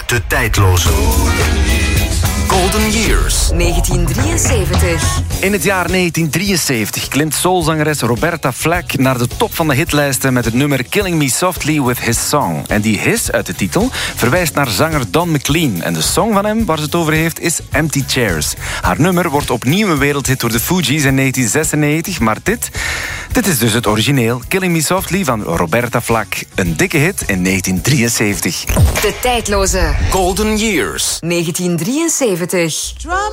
De tijdloze Golden Years. 1973. In het jaar 1973 klimt soulzangeres Roberta Flack naar de top van de hitlijsten met het nummer Killing Me Softly with His Song. En die his uit de titel verwijst naar zanger Don McLean. En de song van hem waar ze het over heeft is Empty Chairs. Haar nummer wordt opnieuw een wereldhit door de Fugees in 1996. Maar dit is dus het origineel. Killing Me Softly van Roberta Flack. Een dikke hit in 1973. De tijdloze Golden Years. 1973.